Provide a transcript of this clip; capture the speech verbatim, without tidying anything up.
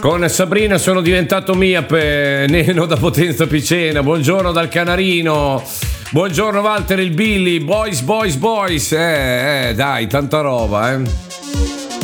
Con Sabrina sono diventato miope, Neno da Potenza Picena. Buongiorno dal Canarino. Buongiorno Walter il Billy. Boys, boys, boys. Eh, eh, dai, tanta roba, eh.